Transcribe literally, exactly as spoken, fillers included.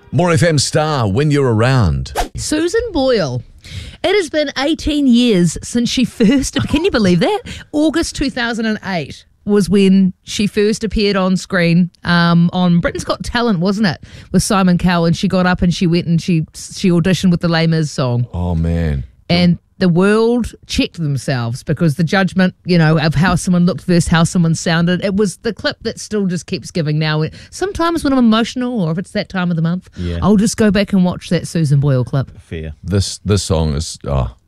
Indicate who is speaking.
Speaker 1: More F M star when you're around.
Speaker 2: Susan Boyle. It has been eighteen years since she first, can you believe that? August two thousand eight was when she first appeared on screen um, on Britain's Got Talent, wasn't it? With Simon Cowell, and she got up and she went and she she auditioned with the Les Mis song.
Speaker 1: Oh, man.
Speaker 2: And the world checked themselves because the judgment, you know, of how someone looked versus how someone sounded, it was the clip that still just keeps giving now. Sometimes when I'm emotional or if it's that time of the month,
Speaker 3: yeah.
Speaker 2: I'll just go back and watch that Susan Boyle clip.
Speaker 3: Fair.
Speaker 1: This this song is, oh,